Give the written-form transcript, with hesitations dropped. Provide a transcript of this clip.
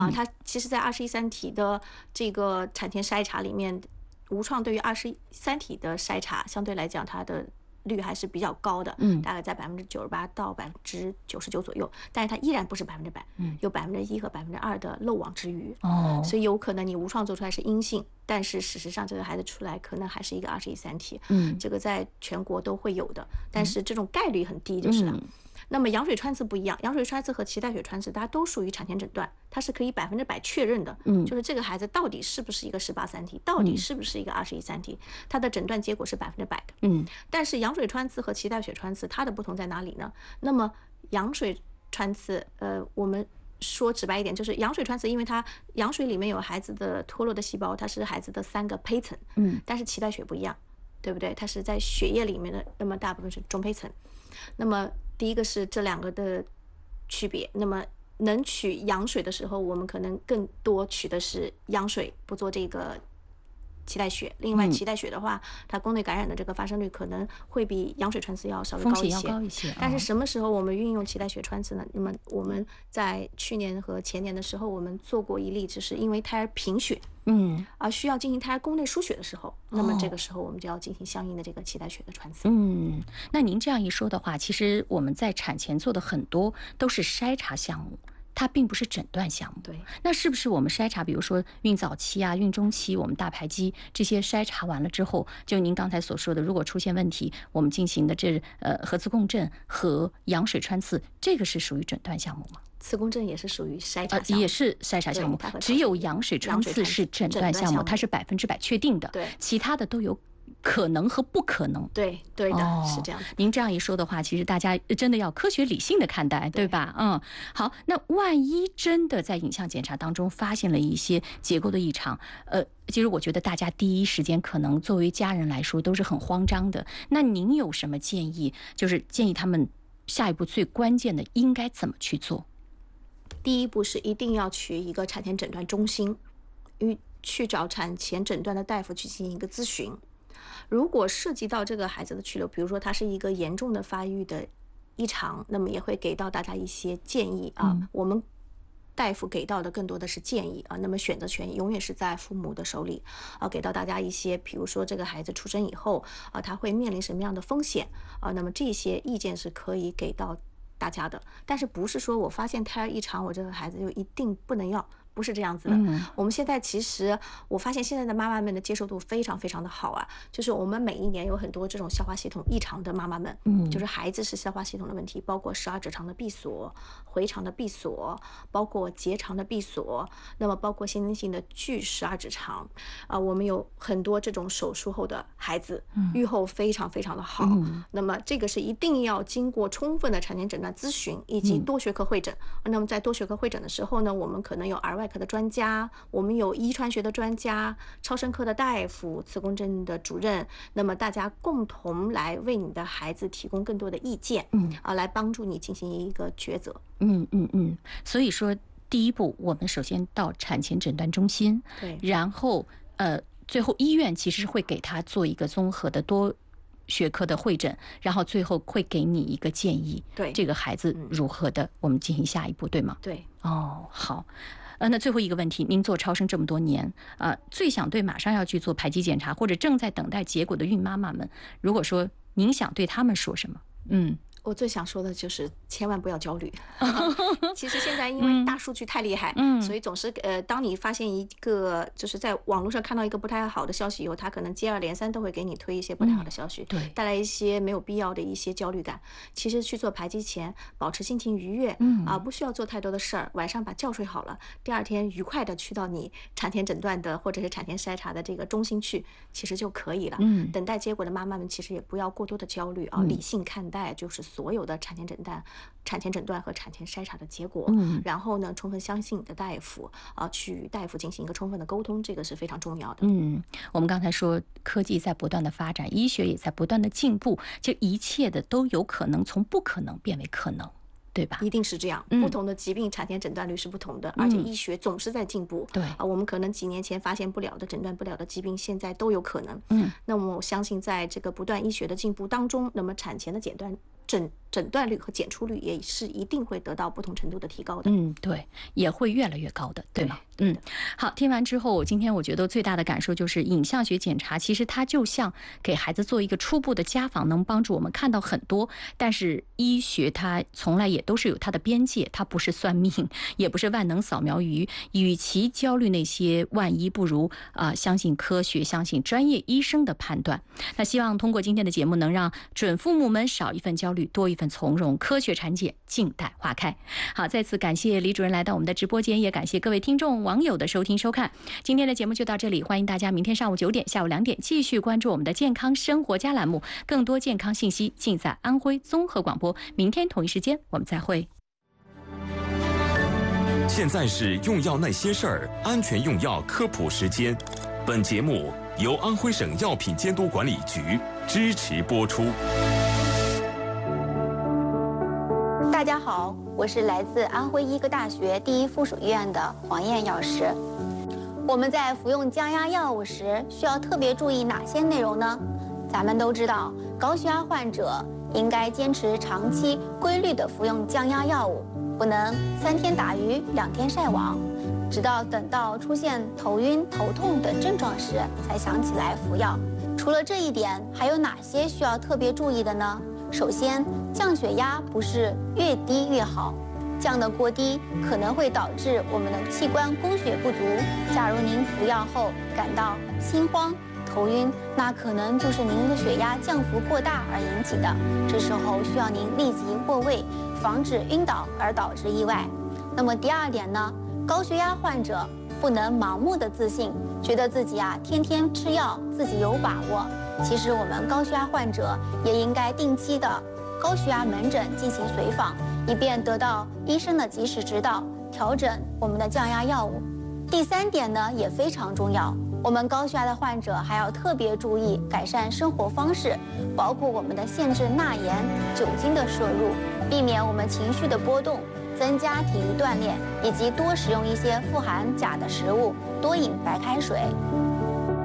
它其实在21、3体的这个产前筛查里面，无创对于21、3体的筛查相对来讲，它的率还是比较高的，大概在98%到99%左右，但是它依然不是100%，有1%和2%的漏网之鱼。所以有可能你无创做出来是阴性，但是事实上这个孩子出来可能还是一个21、3体，这个在全国都会有的，但是这种概率很低就是了。那么羊水穿刺不一样，羊水穿刺和脐带血穿刺，它都属于产前诊断，它是可以100%确认的，就是这个孩子到底是不是一个18、3体，到底是不是一个21、3体，它的诊断结果是100%的。但是羊水穿刺和脐带血穿刺，它的不同在哪里呢？那么羊水穿刺，我们说直白一点，就是羊水穿刺，因为它羊水里面有孩子的脱落的细胞，它是孩子的3个胚层，但是脐带血不一样，对不对？它是在血液里面的，那么大部分是中胚层。那么第一个是这2个的区别。那么能取羊水的时候，我们可能更多取的是羊水，不做这个脐带血。另外，脐带血的话，它宫内感染的这个发生率可能会比羊水穿刺要稍微高一些。 风险要高一些。 但是什么时候我们运用脐带血穿刺呢？那么我们在去年和前年的时候，我们做过一例，就是因为胎儿贫血，需要进行胎儿宫内输血的时候，那么这个时候我们就要进行相应的这个脐带血的穿刺。 那您这样一说的话，其实我们在产前做的很多都是筛查项目，它并不是诊断项目。 对， 那是不是我们筛查，比如说孕早期啊、孕中期，我们大排畸这些筛查完了之后，就您刚才所说的，如果出现问题，我们进行的核磁共振和羊水穿刺，这个是属于诊断项目吗？ 磁共振也是属于筛查项目， 也是筛查项目，只有羊水穿刺是诊断项目，它是100%确定的， 对， 其他的都有可能和不可能。 对的，是这样子。 您这样一说的话，其实大家真的要科学理性的看待，对吧？好，那万一真的在影像检查当中发现了一些结构的异常，其实我觉得大家第一时间可能作为家人来说都是很慌张的。那您有什么建议？就是建议他们下一步最关键的应该怎么去做？ 第一步是一定要去一个产前诊断中心，去找产前诊断的大夫去进行一个咨询。如果涉及到这个孩子的去留，比如说他是一个严重的发育的异常，那么也会给到大家一些建议啊。我们大夫给到的更多的是建议啊，那么选择权永远是在父母的手里啊，给到大家一些，比如说这个孩子出生以后啊，他会面临什么样的风险啊，那么这些意见是可以给到大家的。但是不是说我发现胎儿异常，我这个孩子就一定不能要，不是这样子的。我们现在其实我发现现在的妈妈们的接受度非常非常的好啊，就是我们每一年有很多这种消化系统异常的妈妈们，就是孩子是消化系统的问题，包括12指肠的闭锁、回肠的闭锁，包括结肠的闭锁，那么包括先天性的巨12指肠我们有很多这种手术后的孩子，预后非常非常的好。那么这个是一定要经过充分的产前诊断咨询以及多学科会诊。那么在多学科会诊的时候呢，我们可能有儿外科的专家，我们有遗传学的专家、超声科的大夫、磁共振的主任，那么大家共同来为你的孩子提供更多的意见，来帮助你进行一个抉择。 所以说第一步，我们首先到产前诊断中心， 对， 然后最后医院其实会给他做一个综合的多学科的会诊，然后最后会给你一个建议， 对这个孩子如何的，我们进行下一步，对吗？ 对。 好。那最后一个问题，您做超声这么多年最想对马上要去做排畸检查或者正在等待结果的孕妈妈们，如果说您想对他们说什么？ 我最想说的就是千万不要焦虑。其实现在因为大数据太厉害，所以总是当你发现一个就是在网络上看到一个不太好的消息以后，他可能接二连三都会给你推一些不太好的消息， 对， 带来一些没有必要的一些焦虑感。其实去做排畸前，保持心情愉悦，不需要做太多的事儿，晚上把觉睡好了，第二天愉快的去到你产前诊断的或者是产前筛查的这个中心去，其实就可以了。等待结果的妈妈们其实也不要过多的焦虑理性看待就是所有的产前诊断和产前筛查的结果，然后呢，充分相信你的大夫去与大夫进行一个充分的沟通，这个是非常重要的。 我们刚才说科技在不断的发展，医学也在不断的进步，就一切的都有可能从不可能变为可能，对吧？ 一定是这样，不同的疾病产前诊断率是不同的，而且医学总是在进步。 对我们可能几年前发现不了的、诊断不了的疾病，现在都有可能。那么我相信，在这个不断医学的进步当中，那么产前的诊断率和检出率也是一定会得到不同程度的提高的。 对，也会越来越高的，对吗？好，听完之后，今天我觉得最大的感受就是影像学检查，其实它就像给孩子做一个初步的家访，能帮助我们看到很多。但是医学它从来也都是有它的边界，它不是算命，也不是万能扫描仪。与其焦虑那些万一，不如相信科学，相信专业医生的判断。那希望通过今天的节目，能让准父母们少一份焦虑，多一份从容。科学产检，静待花开。好，再次感谢李主任来到我们的直播间，也感谢各位听众网友的收听收看。今天的节目就到这里，欢迎大家明天上午9点、下午2点继续关注我们的健康生活家栏目，更多健康信息尽在安徽综合广播。明天同一时间我们再会。 现在是用药那些事儿，安全用药科普时间。本节目由安徽省药品监督管理局支持播出。 大家好，我是来自安徽医科大学第一附属医院的黄燕药师。我们在服用降压药物时，需要特别注意哪些内容呢？咱们都知道，高血压患者应该坚持长期规律的服用降压药物，不能3天打鱼2天晒网，直到等到出现头晕、头痛等症状时才想起来服药。除了这一点，还有哪些需要特别注意的呢？首先，降血压不是越低越好，降得过低可能会导致我们的器官供血不足。假如您服药后感到心慌、头晕，那可能就是您的血压降幅过大而引起的，这时候需要您立即卧位，防止晕倒而导致意外。那么第二点呢，高血压患者不能盲目的自信，觉得自己天天吃药，自己有把握。其实我们高血压患者也应该定期的高血压门诊进行随访，以便得到医生的及时指导，调整我们的降压药物。第3点呢也非常重要，我们高血压的患者还要特别注意改善生活方式，包括我们的限制钠盐、酒精的摄入，避免我们情绪的波动，增加体育锻炼，以及多食用一些富含钾的食物，多饮白开水。